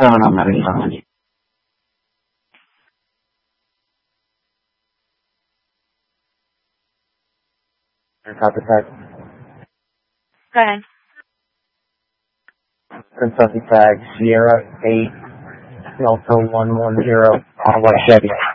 No, no, not any. Copy tag. Go ahead. Kentucky tag Sierra 8 Delta 110 on West Chevy.